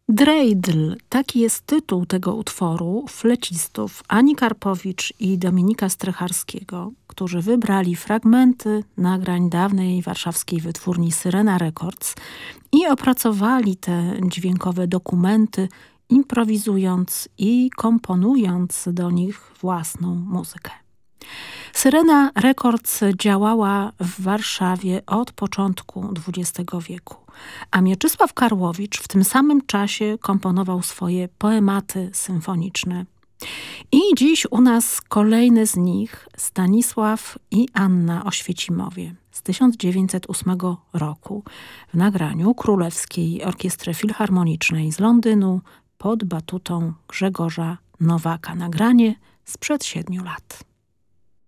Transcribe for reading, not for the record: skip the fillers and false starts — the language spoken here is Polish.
Dreidl, taki jest tytuł tego utworu flecistów Ani Karpowicz i Dominika Strycharskiego, którzy wybrali fragmenty nagrań dawnej warszawskiej wytwórni Syrena Records i opracowali te dźwiękowe dokumenty, improwizując i komponując do nich własną muzykę. Syrena Records działała w Warszawie od początku XX wieku, a Mieczysław Karłowicz w tym samym czasie komponował swoje poematy symfoniczne. I dziś u nas kolejny z nich, Stanisław i Anna Oświecimowie z 1908 roku w nagraniu Królewskiej Orkiestry Filharmonicznej z Londynu pod batutą Grzegorza Nowaka. Nagranie sprzed 7 lat.